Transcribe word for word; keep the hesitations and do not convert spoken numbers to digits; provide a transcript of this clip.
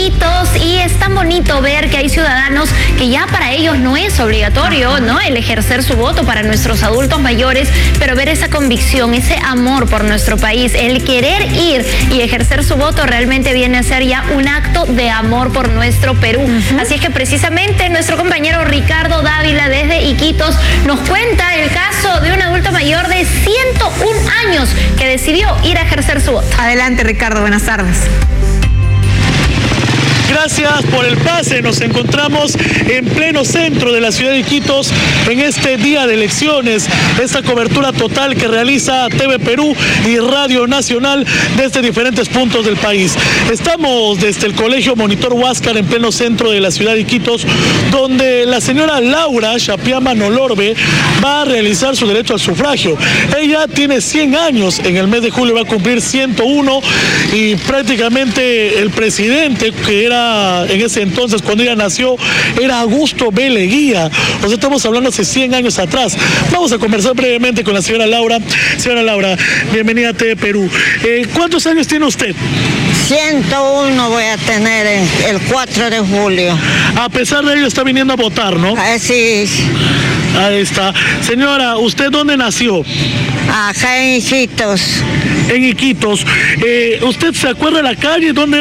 Iquitos, y es tan bonito ver que hay ciudadanos que ya para ellos no es obligatorio, ¿no?, el ejercer su voto para nuestros adultos mayores, pero ver esa convicción, ese amor por nuestro país, el querer ir y ejercer su voto realmente viene a ser ya un acto de amor por nuestro Perú. Uh-huh. Así es que precisamente nuestro compañero Ricardo Dávila desde Iquitos nos cuenta el caso de un adulto mayor de ciento un años que decidió ir a ejercer su voto. Adelante, Ricardo, buenas tardes. Gracias por el pase. Nos encontramos en pleno centro de la ciudad de Iquitos en este día de elecciones. Esta cobertura total que realiza T V Perú y Radio Nacional desde diferentes puntos del país. Estamos desde el Colegio Monitor Huáscar en pleno centro de la ciudad de Iquitos, donde la señora Laura Chapiama Nolorbe va a realizar su derecho al sufragio. Ella tiene cien años, en el mes de julio va a cumplir ciento uno, y prácticamente el presidente que era en ese entonces, cuando ella nació, era Augusto B. Leguía. O sea, estamos hablando hace cien años atrás. Vamos a conversar brevemente con la señora Laura. Señora Laura, bienvenida a T V Perú. Eh, ¿Cuántos años tiene usted? ciento uno voy a tener el cuatro de julio. A pesar de ello está viniendo a votar, ¿no? Así es. Ahí está. Señora, ¿usted dónde nació? Acá en Iquitos. En Iquitos. Eh, ¿Usted se acuerda de la calle? ¿Dónde